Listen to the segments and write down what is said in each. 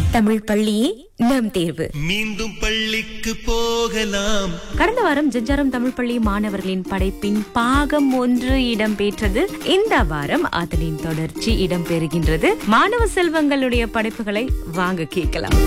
தமிழ் பள்ளியே நம் தேர்வு. மீண்டும் பள்ளிக்கு போகலாம். கடந்த வாரம் ஜெஜாரம் தமிழ் பள்ளி மாணவர்களின் படைப்பின் பாகம் 1 இடம்பெற்றது. இந்த வாரம் அதனின் தொடர்ச்சி இடம்பெறுகின்றது. மாணவ செல்வங்களுடைய படைப்புகளை வாங்க கேட்கலாம்.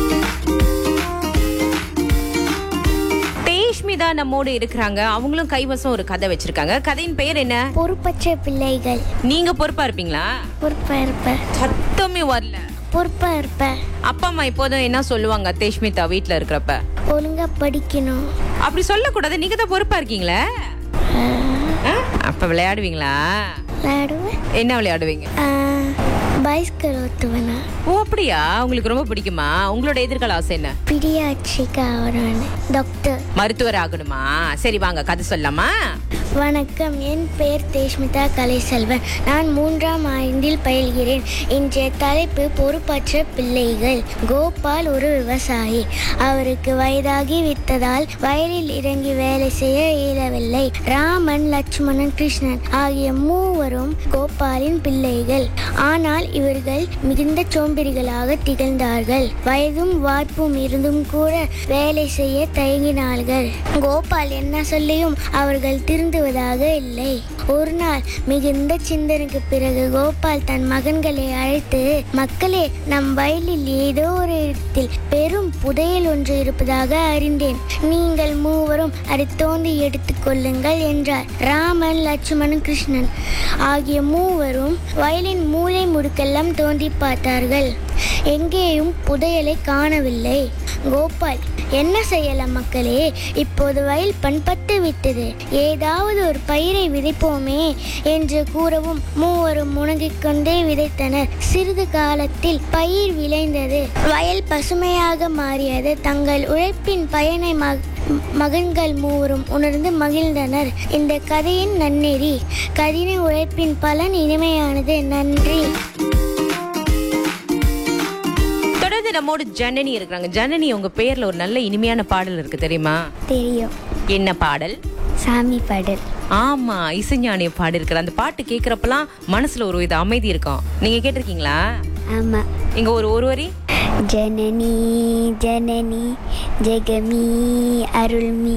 தேஷ்மிதா நம்மோடு இருக்கிறாங்க. அவங்களும் கைவசம் ஒரு கதை வச்சிருக்காங்க. கதையின் பெயர் என்ன? பொறுப்பற்ற பிள்ளைகள். நீங்க பொறுப்பா இருப்பீங்களா? பொறுப்பா இருப்பேன். சத்தமே வரல. பொறுப்பா இருப்பேன். அப்பா அம்மா இப்போதும் என்ன சொல்லுவாங்க தேஷ்மிதா வீட்ல இருக்கிறப்ப? ஒழுங்கா படிக்கணும். அப்படி சொல்லக்கூடாது, நீங்க தான் பொறுப்பா இருக்கீங்களே. அப்ப விளையாடுவீங்களா? விளையாடுவேன். என்ன விளையாடுவீங்க? பைஸ்கல் ஓட்டுவேனா. ஓ அப்படியா? உங்களுக்கு ரொம்ப பிடிக்குமா? உங்களோட எதிர்கால ஆசை என்ன? பீடியாட்ரிக் ஆகணும். டாக்டர். மருத்துவர் ஆகணுமா? சரி வாங்க கதை சொல்லலாமா? வணக்கம், என் பெயர் தேஷ்மிதா கலைசெல்வன். நான் 3ஆம் ஆண்டில் பயில்கிறேன். இன்றைய தலைப்பு பொறுப்பற்ற பிள்ளைகள். கோபால் ஒரு விவசாயி. அவருக்கு வயதாகி விட்டதால் வயலில் இறங்கி வேலை செய்ய இயலவில்லை. ராமன், லட்சுமணன், கிருஷ்ணன் ஆகிய மூவரும் கோபாலின் பிள்ளைகள். ஆனால் இவர்கள் மிகுந்த சோம்பேறிகளாக திகழ்ந்தார்கள். வயதும் வாய்ப்பும் இருந்தும் கூட வேலை செய்ய தயங்கினார்கள். கோபால் என்ன சொல்லியும் அவர்கள் திருந்துவதாக இல்லை. ஒரு நாள் மிகுந்த சிந்தனைக்கு பிறகு கோபால் தன் மகன்களை அழைத்து, மக்களே, நம் வயலில் ஏதோ ஒரு இடத்தில் பெரும் புதையல் ஒன்று இருப்பதாக அறிந்தேன். நீங்கள் மூவரும் அதை தோண்டி எடுத்துக் கொள்ளுங்கள் என்றார். ராமன், லட்சுமணன், கிருஷ்ணன் ஆகிய மூவரும் வயலின் மூலை முடுக்கெல்லாம் தோண்டி பார்த்தார்கள். எங்கேயும் புதையலை காணவில்லை. கோபால், என்ன செய்யலாம் மக்களே, இப்போது வயல் பண்பட்டு விட்டது, ஏதாவது ஒரு பயிரை விதைப்போமே என்று கூறவும் மூவரும் முணங்கிக் கொண்டே விதைத்தனர். சிறிது காலத்தில் பயிர் விளைந்தது. வயல் பசுமையாக மாறியது. தங்கள் உழைப்பின் பயனை மகன்கள் மூவரும் உணர்ந்து மகிழ்ந்தனர். இந்த கதையின் நன்னெறி: கடின உழைப்பின் பலன் இனிமையானது. நன்றி. தொடர்ந்து நம்மோடு ஜனனி இருக்கிறாங்க. ஜனனி, உங்க பேர்ல ஒரு நல்ல இனிமையான பாடல் இருக்கு, தெரியுமா? தெரியும். என்ன பாடல்? சாமி பாடல். ஆமா, இசைஞானிய பாடு இருக்கிற அந்த பாட்டு கேக்குறப்பெல்லாம் மனசுல ஒரு வித அமைதி இருக்கும். நீங்க கேட்டிருக்கீங்களா? ஆமா. இங்க ஒரு வரி. ஜனனி ஜனனி ஜெகமி அருள்மி.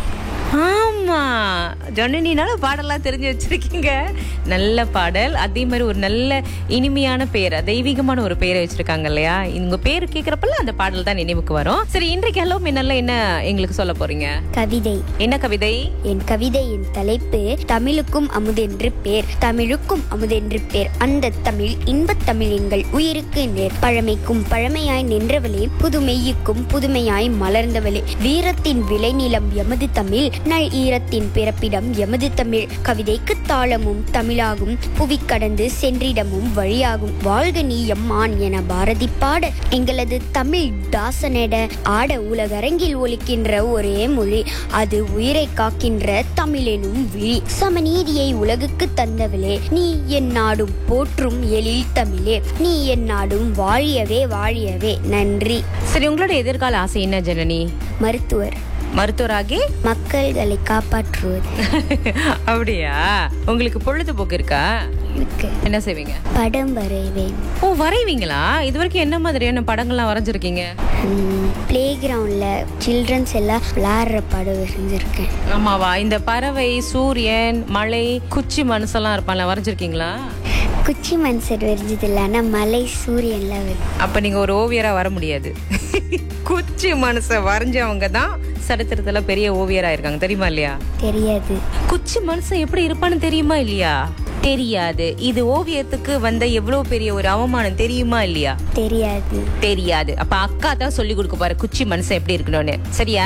ஆமா, ஜனனினால பாடலாம் தெரிஞ்சு வச்சிருக்கீங்க. நல்ல பாடல். அதே மாதிரி ஒரு நல்ல இனிமையான பேர், தெய்வீகமான ஒரு பேரை வச்சிருக்காங்க இல்லையா? உங்க பேரு கேக்குறப்பெல்லாம் அந்த பாடல் தான் நினைவுக்கு வரும். சரி, இன்றைக்கு ஹலோ மின்னல்ல என்ன எங்களுக்கு சொல்ல போறீங்க? கவிதை. என்ன கவிதை? என் கவிதையின் தலைப்பு தமிழுக்கும் அமுதென்று பேர். தமிழுக்கும் அமுதென்று பேர். அந்த தமிழ் இன்பத் தமிழ் எங்கள் உயிருக்கு நேர். பழமைக்கும் பழமையாய் நின்றவளே, புதுமையுக்கும் புதுமையாய் மலர்ந்தவளே, வீரத்தின் விளைநிலம் எமது தமிழ், நல் ஈரத்தின் பிறப்பிடம் எமது தமிழ். கவிதைக்கு தாளமும் தமிழாகும், புவி கடந்து சென்றிடமும் வழியாகும். வாழ்க நீ எம்மான் என பாரதி பாட, எங்களது தமிழ் தாசனெட ஆட, உலகரங்கில் ஒலிக்கின்ற ஒரே மொழி, அது உயிரை காக்கின்ற தமிழெனும் விழி. சமநீதியை உலகுக்கு தந்தவளே, நீ என் நாடும் போற்றும் எழில் தமிழே, நீ என் நாடும் வாழியவே வாழியவே. நன்றி. சரி, உங்களோட எதிர்கால ஆசை என்ன ஜனனி? மருத்துவர். மருத்துவராகி மக்கள்களை காப்பாற்றுவது. அப்படியா? உங்களுக்கு பொழுதுபோக்கு இருக்கா? என்ன செய்வீங்க? படம் வரைவேன். ஓ, வரைவீங்களா? இது வரைக்கும் என்ன மாதிரியான படங்கள்லாம் வரைஞ்சிருக்கீங்க? பிளே கிரவுண்ட்ல சில்ட்ரன்ஸ் எல்லாம் விளையாடுற படம் வரைஞ்சிருக்கேன். ஆமாவா? இந்த பறவை, சூரியன், மலை, குச்சி மனுஷெல்லாம் இருப்பான்ல, வரைஞ்சிருக்கீங்களா? குச்சி மனுஷர் வரைஞ்சது இல்லை, ஆனா மலை, சூரியன்லாம் வரைஞ்சு. அப்ப நீங்க ஒரு ஓவியரா வர முடியாது. குச்சி மனுஷ வரைஞ்சவங்க தான் சரித்திரத்துல பெரிய ஓவியரா இருக்காங்க, தெரியுமா இல்லையா? தெரியாது. குச்சி மனுஷன் எப்படி இருப்பான்னு தெரியுமா இல்லையா? தெரியாது. இது ஓவியத்துக்கு வந்த எவ்வளவு பெரிய ஒரு அவமானம், தெரியுமா இல்லையா? தெரியாது. தெரியாது. அப்ப அக்கா தான் சொல்லி கொடுக்க பாரு குச்சி மனுஷன் எப்படி இருக்கணும்னு. சரியா?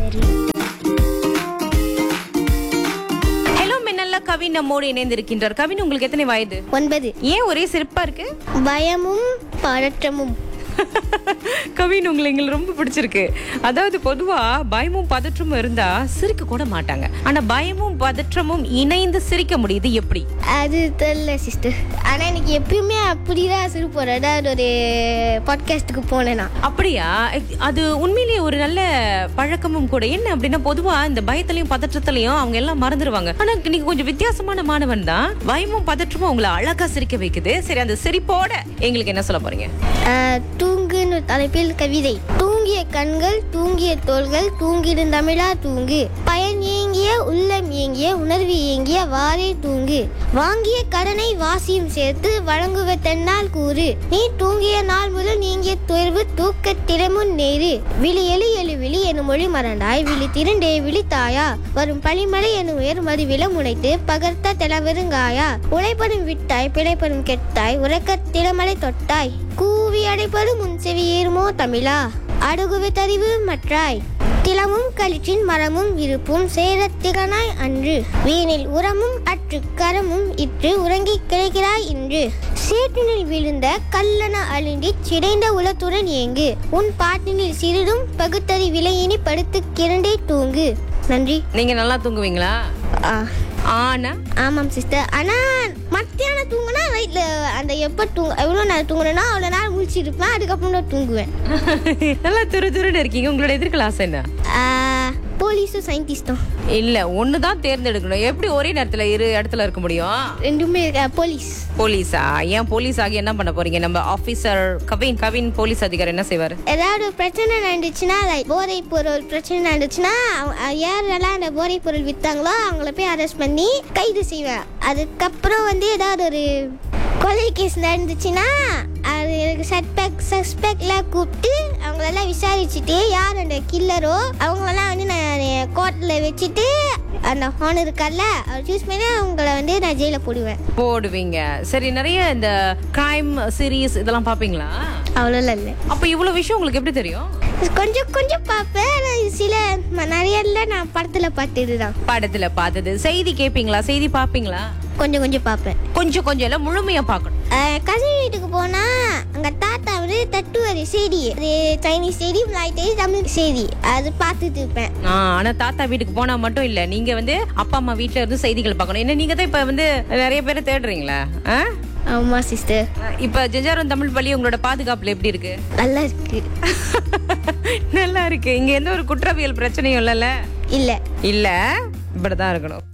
ஹலோ மின்னல்ல கவின் நம்மோடு இணைந்திருக்கின்றார். கவின், உங்களுக்கு எத்தனை வயது? 9. ஏன் ஒரே சிரிப்பா இருக்கு? பயமும் பதற்றமும். கவின், உங்களை எங்களுக்கு ரொம்ப பிடிச்சிருக்கு. அதாவது பொதுவா பயமும் பதற்றமும் இருந்தா சிரிக்க கூட மாட்டாங்க. ஆனா பயமும் பதற்றமும் இணைந்து சிரிக்க முடியுது எப்படி? அது தெரியல சிஸ்டர். ஆனா எனக்கு எப்பயுமே அப்படிதான் சிரிப்பு வரும். அதாவது ஒரு பாட்காஸ்டுக்கு போனேன்னா. அப்படியா? அது உண்மையிலேயே ஒரு நல்ல பழக்கமும் கூட. என்ன அப்படின்னா, பொதுவா இந்த பயத்திலையும் பதற்றத்திலையும் அவங்க எல்லாம் மறந்துடுவாங்க. ஆனா நீங்க கொஞ்சம் வித்தியாசமான மாணவன் தான். பயமும் பதற்றமும் உங்களை அழகா சிரிக்க வைக்குது. சரி, அந்த சிரிப்போட எங்களுக்கு என்ன சொல்ல போறீங்க? தூங்குன ஒரு தலைப்பில் கவிதை. தூங்கிய கண்கள், தூங்கிய தோள்கள், தூங்கிடும் தமிழா தூங்கு. பயன் ஏங்கிய உள்ளம் ஏங்கிய உணர்வு ஏங்கிய வாரே தூங்கு. வாங்கிய கடனை வாசியும் சேர்த்து வழங்குவ தென்னால் கூறு. நீ தூங்கிய நாள் முதல் நீங்கிய துயர்வு தூக்க திறமுன் நேரு. விழி எழு எழு விழி எனும் மொழி மறந்தாய், விழி திருண்டே விழித்தாயா. வரும் பனிமலை எனும் உயர் மதிவில முனைத்து பகர்த்த தெளவெருங்காயா. உழைப்படும் விட்டாய் பிழைப்படும் கெட்டாய், உறக்க திறமலை தொட்டாய். கூவி அடைப்பது முன் செவி ஏறுமோ தமிழா, அடுகுவி தறிவு மற்றாய். திலமும் களிற்றின் மரமும் இருப்பும் சேரத் திறனாய் அன்று. வீணில் உரமும் அற்று கரமும் இற்று உறங்கி கிடைக்கிறாய் இன்று. சேற்றினில் விழுந்த கல்லண அழிந்தி சிதைந்த உலத்துடன் ஏங்கு. உன் பாட்டினில் சிறிதும் பகுத்தறி விலையினி படுத்து கிரண்டே தூங்கு. நன்றி. நீங்க நல்லா தூங்குவீங்களா? ஆனா ஆமாம் சிஸ்டர். ஆனா மத்தியானம் தூங்குனா வயிற்றுல அந்த எப்போ எவ்வளோ நேரம் தூங்குனா அவ்வளோ நேரம் முடிச்சிருப்பேன். அதுக்கப்புறம் தான் தூங்குவேன். நல்லா துருன்னு இருக்கீங்க. உங்களோட எதிர்கால ஆசை என்ன? போலீஸும் சயின்டிஸ்டும். இல்ல ஒண்ணுதான் தேர்ந்தெடுக்கணும். எப்படி ஒரே நேரத்துல இரு இடத்துல இருக்க முடியும்? ரெண்டுமே. போலீஸ். போலீஸா? ஏன் போலீஸ் ஆகி என்ன பண்ண போறீங்க? நம்ம ஆபீசர் கவின் போலீஸ் அதிகாரி என்ன செய்வாரு? ஏதாவது பிரச்சனை நடந்துச்சுன்னா, போதைப் பொருள் பிரச்சனை நடந்துச்சுன்னா, யாரெல்லாம் அந்த போதைப் பொருள் வித்தாங்களோ அவங்கள போய் அரெஸ்ட் பண்ணி கைது செய்வேன். அதுக்கப்புறம் ஏதாவது ஒரு கொலை கேஸ் நடந்துச்சுன்னா அது எனக்கு சஸ்பெக்ட்லாம் கூப்பிட்டு அவங்களெல்லாம் விசாரிச்சுட்டு யார் அந்த கில்லரோ அவங்களெல்லாம் நான் கோர்ட்டில் வச்சுட்டு அந்த ஹான் இருக்கல்ல அவர் சூஸ் பண்ணி அவங்கள நான் ஜெயிலில் போடுவீங்க. சரி, நிறைய இந்த கிரைம் சீரீஸ் இதெல்லாம் பார்ப்பீங்களா? அவ்வளோலாம் இல்லை. அப்போ இவ்வளோ விஷயம் உங்களுக்கு எப்படி தெரியும்? கொஞ்சம் பார்ப்பேன். சில நிறைய நான் படத்தில் பார்த்துதான். படத்தில் பார்த்தது. செய்தி கேட்பீங்களா? செய்தி பார்ப்பீங்களா? கொஞ்சம் பார்ப்பேன். கொஞ்சம் இல்ல, முழுமையா பார்க்கணும். கசின் வீட்டுக்கு போனா அங்க தாத்தா தட்டுவாரு செய்தி. அது சைனீஸ் செய்தி, மலாய் செய்தி, தமிழ் செய்தி. அது பார்த்துட்டு இருப்பேன். ஆனா தாத்தா வீட்டுக்கு போனா மட்டும் இல்ல, நீங்க அப்பா அம்மா வீட்டுல இருந்து செய்திகள் பார்க்கணும். என்ன நீங்க தான் இப்ப நிறைய பேரை தேடுறீங்களா? ஆமா சிஸ்டர். இப்ப ஜெஜாரம் தமிழ் பள்ளி உங்களோட பாதுகாப்புல எப்படி இருக்கு? நல்லா இருக்கு. நல்லா இருக்கு. இங்க எந்த ஒரு குற்றவியல் பிரச்சனையும் இல்ல. இல்ல இப்படிதான் இருக்கணும்.